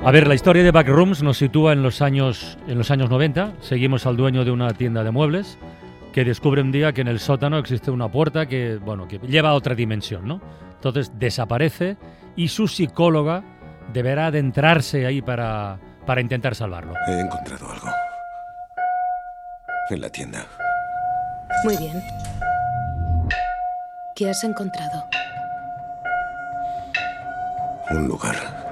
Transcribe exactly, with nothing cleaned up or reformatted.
A ver, la historia de Backrooms nos sitúa en los años en los años noventa. Seguimos al dueño de una tienda de muebles que descubre un día que en el sótano existe una puerta que, bueno, que lleva a otra dimensión, ¿no? Entonces desaparece y su psicóloga deberá adentrarse ahí para, para intentar salvarlo. He encontrado algo. En la tienda. Muy bien. ¿Qué has encontrado? Un lugar.